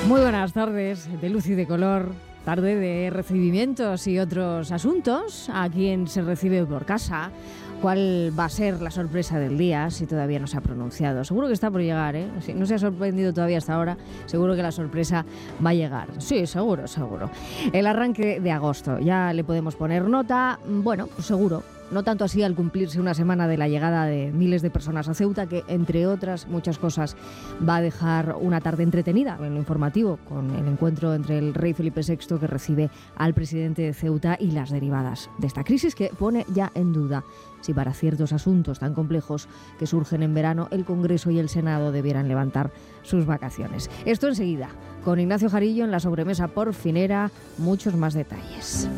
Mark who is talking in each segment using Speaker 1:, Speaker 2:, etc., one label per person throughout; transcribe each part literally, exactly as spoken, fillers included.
Speaker 1: Muy buenas tardes, de luz y de color, tarde de recibimientos y otros asuntos. A quien se recibe por casa, cuál va a ser la sorpresa del día, si todavía no se ha pronunciado. Seguro que está por llegar, ¿eh? Si no se ha sorprendido todavía hasta ahora, seguro que la sorpresa va a llegar. Sí, seguro, seguro. El arranque de agosto, ya le podemos poner nota, bueno, pues seguro. No tanto así al cumplirse una semana de la llegada de miles de personas a Ceuta, que entre otras muchas cosas va a dejar una tarde entretenida en lo informativo, con el encuentro entre el rey Felipe sexto, que recibe al presidente de Ceuta, y las derivadas de esta crisis que pone ya en duda si para ciertos asuntos tan complejos que surgen en verano el Congreso y el Senado debieran levantar sus vacaciones. Esto enseguida, con Ignacio Jarillo en la sobremesa porfinera, muchos más detalles.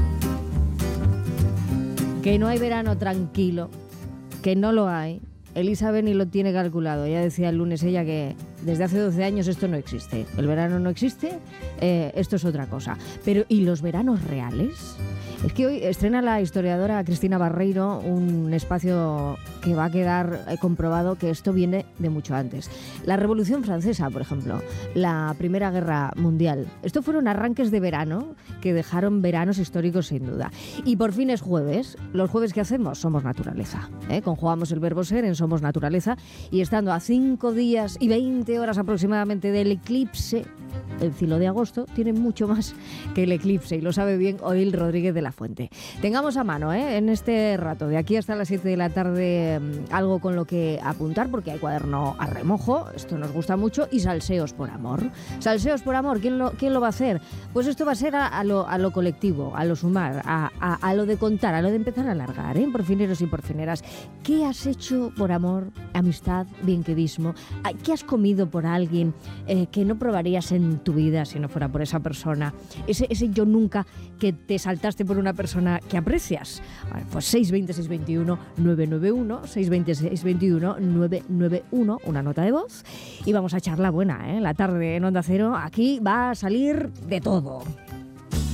Speaker 1: Que no hay verano tranquilo, que no lo hay. Elizabeth ni lo tiene calculado. Ya decía el lunes ella que desde hace doce años esto no existe. El verano no existe, eh, esto es otra cosa. Pero ¿y los veranos reales? Es que hoy estrena la historiadora Cristina Barreiro un espacio que va a quedar eh, comprobado que esto viene de mucho antes. La Revolución Francesa, por ejemplo, la Primera Guerra Mundial. Estos fueron arranques de verano que dejaron veranos históricos sin duda. Y por fin es jueves. Los jueves que hacemos somos naturaleza. ¿eh? Conjugamos el verbo ser en somos naturaleza, y estando a cinco días y veinte horas aproximadamente del eclipse, el cielo de agosto tiene mucho más que el eclipse, y lo sabe bien Oil Rodríguez de la Fuente. Tengamos a mano ¿eh? en este rato, de aquí hasta las siete de la tarde, algo con lo que apuntar, porque hay cuaderno a remojo, esto nos gusta mucho, y salseos por amor. Salseos por amor, ¿quién lo, quién lo va a hacer? Pues esto va a ser a, a, lo, a lo colectivo, a lo sumar, a, a, a lo de contar, a lo de empezar a alargar, ¿eh? Porfineros y porfineras. ¿Qué has hecho por amor, amistad, bienquedismo? ¿Qué has comido por alguien eh, que no probarías en tu vida si no fuera por esa persona? Ese, ese yo nunca que te saltaste por una persona que aprecias. Ver, pues seis veinte, seis veintiuno, nueve nueve uno, seis veinte, seis veintiuno, nueve nueve uno, una nota de voz, y vamos a echarla buena, ¿eh? La tarde en Onda Cero, aquí va a salir de todo.